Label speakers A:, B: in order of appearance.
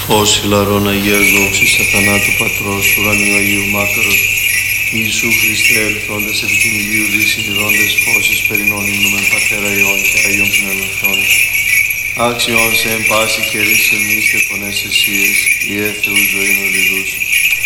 A: Φως χιλαρών Αγίας δόξης αθανάτου Πατρός ουρανίου Αγίου Μάκαρος Ιησού Χριστέ ελθόντες επί την Ηλίου δυσυνειδώντες φώσεις περινών υμνούμεν Πατέρα Υιών και Αγίων Πνεύματων. Άξιον σε εν πάση καιρής εμείς τε φωνές εσίες, Ιε Θεού ζωήν οδηδούς.